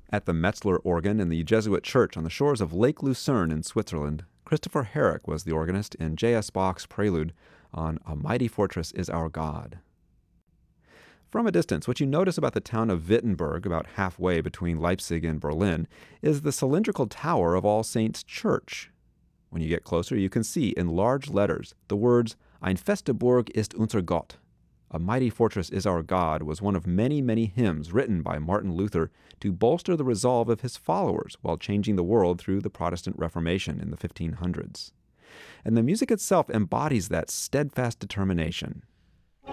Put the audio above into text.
At the Metzler organ in the Jesuit church on the shores of Lake Lucerne in Switzerland, Christopher Herrick was the organist in J.S. Bach's prelude on A Mighty Fortress is Our God. From a distance, what you notice about the town of Wittenberg, about halfway between Leipzig and Berlin, is the cylindrical tower of All Saints Church. When you get closer, you can see in large letters the words, Ein feste Burg ist unser Gott. A Mighty Fortress is Our God was one of many, many hymns written by Martin Luther to bolster the resolve of his followers while changing the world through the Protestant Reformation in the 1500s. And the music itself embodies that steadfast determination.